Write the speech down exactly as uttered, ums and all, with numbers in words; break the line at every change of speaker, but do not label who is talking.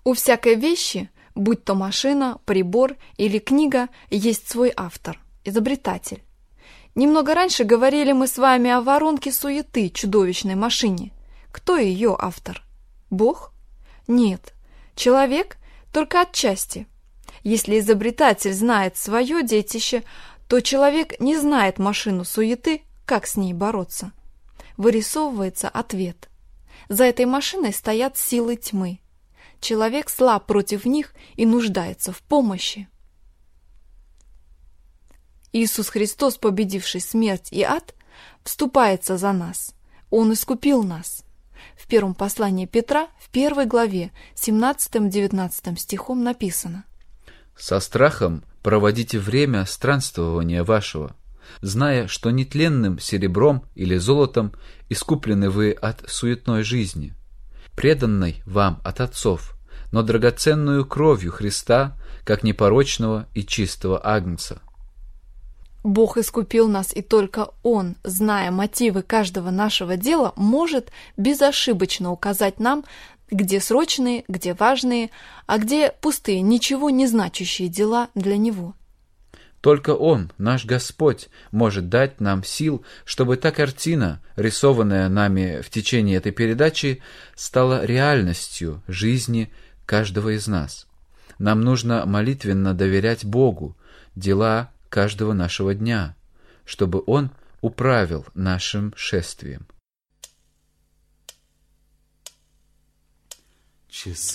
У всякой вещи, будь то машина, прибор или книга, есть свой автор, изобретатель. Немного раньше говорили мы с вами о воронке суеты, чудовищной машине. Кто ее автор? Бог? Нет. Человек? Только отчасти. Если изобретатель знает свое детище, то человек не знает машину суеты, как с ней бороться. Вырисовывается ответ. За этой машиной стоят силы тьмы. Человек слаб против них и нуждается в помощи. Иисус Христос, победивший смерть и ад, вступается за нас. Он искупил нас. В первом послании Петра, в первой главе, семнадцатым-девятнадцатым стихом написано:
«Со страхом проводите время странствования вашего, зная, что нетленным серебром или золотом искуплены вы от суетной жизни, преданной вам от отцов, но драгоценную кровью Христа, как непорочного и чистого агнца».
Бог искупил нас, и только Он, зная мотивы каждого нашего дела, может безошибочно указать нам, где срочные, где важные, а где пустые, ничего не значащие дела для Него.
Только Он, наш Господь, может дать нам сил, чтобы та картина, рисованная нами в течение этой передачи, стала реальностью жизни каждого из нас. Нам нужно молитвенно доверять Богу дела каждого нашего дня, чтобы Он управил нашим шествием.